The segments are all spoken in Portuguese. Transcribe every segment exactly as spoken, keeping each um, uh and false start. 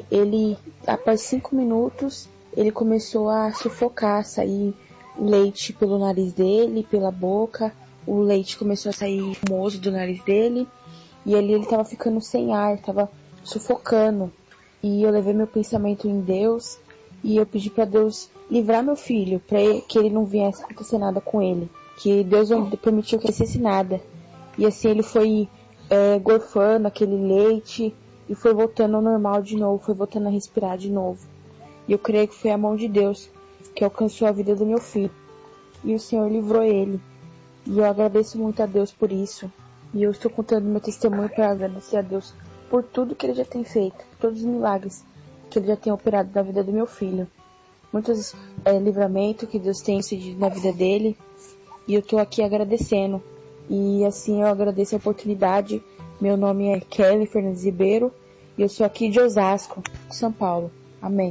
E ele, após cinco minutos, ele começou a sufocar, sair leite pelo nariz dele, pela boca. O leite começou a sair fumoso do nariz dele. E ali ele estava ficando sem ar, estava sufocando. E eu levei meu pensamento em Deus. E eu pedi para Deus livrar meu filho, para que ele não viesse acontecer nada com ele. Que Deus não permitiu que acontecesse nada. E assim ele foi é, gorfando aquele leite e foi voltando ao normal de novo, foi voltando a respirar de novo. E eu creio que foi a mão de Deus que alcançou a vida do meu filho. E o Senhor livrou ele. E eu agradeço muito a Deus por isso. E eu estou contando meu testemunho para agradecer a Deus por tudo que Ele já tem feito, por todos os milagres que Ele já tem operado na vida do meu filho. Muitos é, livramentos que Deus tem sucedido na vida dele. E eu estou aqui agradecendo. E assim eu agradeço a oportunidade. Meu nome é Kelly Fernandes Ribeiro. E eu sou aqui de Osasco, São Paulo. Amém.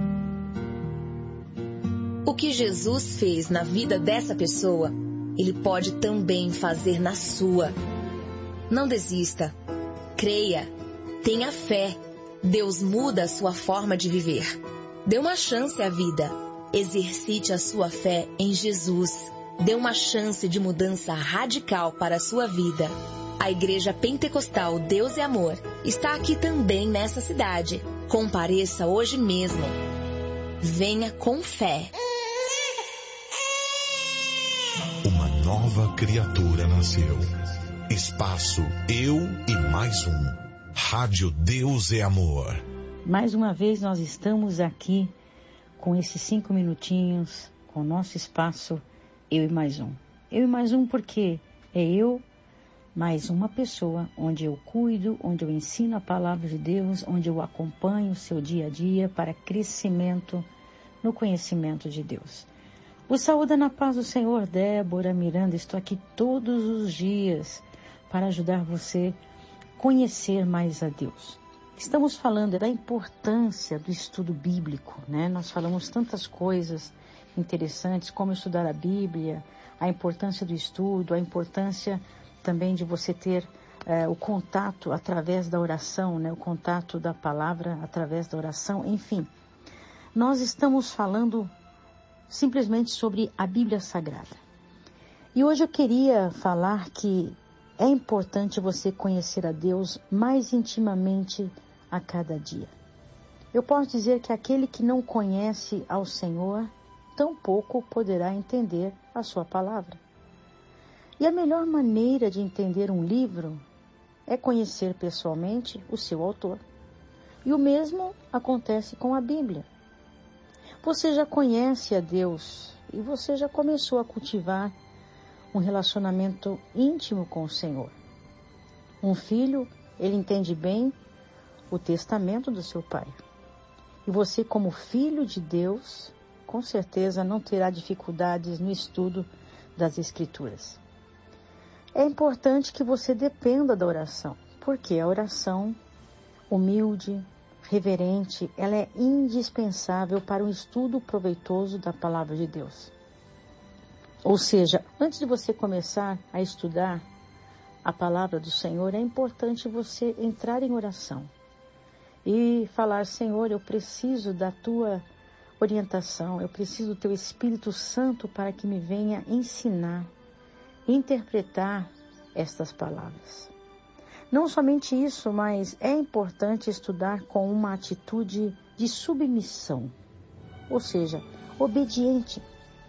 O que Jesus fez na vida dessa pessoa, Ele pode também fazer na sua. Não desista. Creia. Tenha fé. Deus muda a sua forma de viver. Dê uma chance à vida. Exercite a sua fé em Jesus. Dê uma chance de mudança radical para a sua vida. A Igreja Pentecostal Deus e Amor está aqui também nessa cidade. Compareça hoje mesmo. Venha com fé. Uma nova criatura nasceu. Espaço Eu e Mais Um. Rádio Deus e Amor. Mais uma vez nós estamos aqui com esses cinco minutinhos, com o nosso espaço Eu e Mais Um. Eu e Mais Um porque é eu mais uma pessoa onde eu cuido, onde eu ensino a palavra de Deus, onde eu acompanho o seu dia a dia para crescimento no conhecimento de Deus. O saúde na paz do Senhor, Débora Miranda, estou aqui todos os dias para ajudar você a conhecer mais a Deus. Estamos falando da importância do estudo bíblico, né? Nós falamos tantas coisas interessantes, como estudar a Bíblia, a importância do estudo, a importância também de você ter eh, o contato através da oração, né? O contato da palavra através da oração, enfim. Nós estamos falando simplesmente sobre a Bíblia Sagrada. E hoje eu queria falar que é importante você conhecer a Deus mais intimamente a cada dia. Eu posso dizer que aquele que não conhece ao Senhor, tampouco poderá entender a sua palavra. E a melhor maneira de entender um livro é conhecer pessoalmente o seu autor. E o mesmo acontece com a Bíblia. Você já conhece a Deus e você já começou a cultivar um relacionamento íntimo com o Senhor. Um filho, ele entende bem o testamento do seu pai. E você, como filho de Deus, com certeza não terá dificuldades no estudo das Escrituras. É importante que você dependa da oração, porque a oração humilde, reverente, ela é indispensável para um estudo proveitoso da palavra de Deus. Ou seja, antes de você começar a estudar a palavra do Senhor, é importante você entrar em oração e falar: Senhor, eu preciso da tua orientação, eu preciso do teu Espírito Santo para que me venha ensinar, interpretar estas palavras. Não somente isso, mas é importante estudar com uma atitude de submissão, ou seja, obediente.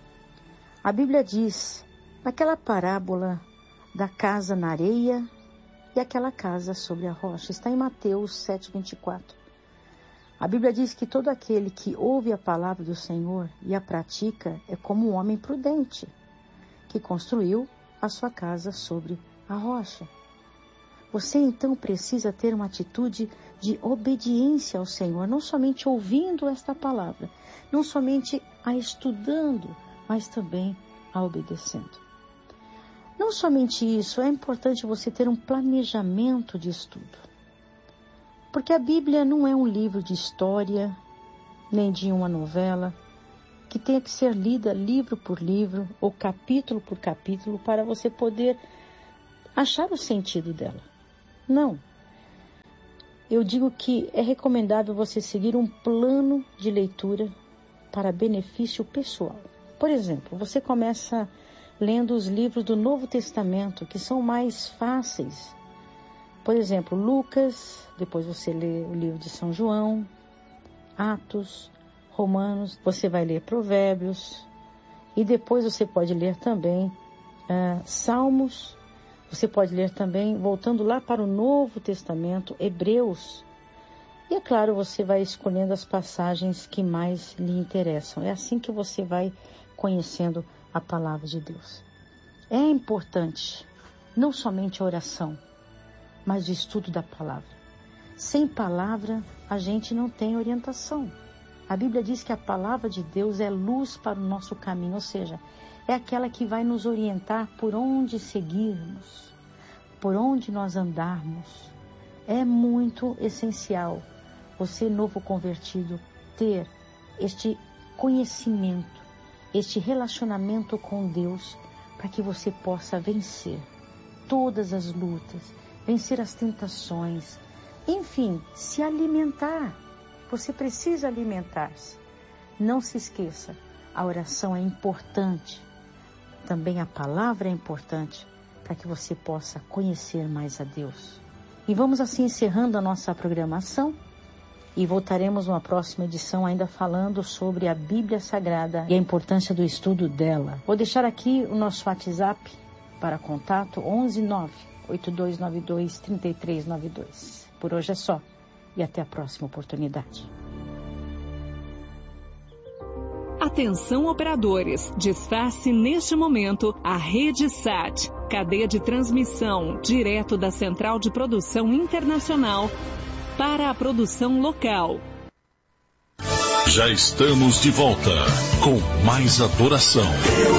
A Bíblia diz, naquela parábola da casa na areia e aquela casa sobre a rocha, está em Mateus sete, vinte e quatro. A Bíblia diz que todo aquele que ouve a palavra do Senhor e a pratica é como um homem prudente, que construiu a sua casa sobre a rocha. Você então precisa ter uma atitude de obediência ao Senhor, não somente ouvindo esta palavra, não somente a estudando, mas também a obedecendo. Não somente isso, é importante você ter um planejamento de estudo. Porque a Bíblia não é um livro de história, nem de uma novela, que tenha que ser lida livro por livro, ou capítulo por capítulo, para você poder achar o sentido dela. Não. eu digo que é recomendável você seguir um plano de leitura para benefício pessoal. Por exemplo, você começa lendo os livros do Novo Testamento, que são mais fáceis. Por exemplo, Lucas, depois você lê o livro de São João, Atos, Romanos, você vai ler Provérbios, e depois você pode ler também uh, Salmos, você pode ler também, voltando lá para o Novo Testamento, Hebreus. E é claro, você vai escolhendo as passagens que mais lhe interessam. É assim que você vai conhecendo a palavra de Deus. É importante, não somente a oração, mas o estudo da palavra. Sem palavra, a gente não tem orientação. A Bíblia diz que a palavra de Deus é luz para o nosso caminho, ou seja, é aquela que vai nos orientar por onde seguirmos, por onde nós andarmos. É muito essencial você, novo convertido, ter este conhecimento, este relacionamento com Deus, para que você possa vencer todas as lutas, vencer as tentações, enfim, se alimentar. Você precisa alimentar-se. Não se esqueça, a oração é importante. Também a palavra é importante para que você possa conhecer mais a Deus. E vamos assim encerrando a nossa programação e voltaremos numa próxima edição ainda falando sobre a Bíblia Sagrada e a importância do estudo dela. Vou deixar aqui o nosso WhatsApp para contato onze nove oito dois nove dois três três nove dois. Por hoje é só e até a próxima oportunidade. Atenção operadores, desface neste momento a Rede Sat, cadeia de transmissão direto da Central de Produção Internacional para a produção local. Já estamos de volta com mais adoração.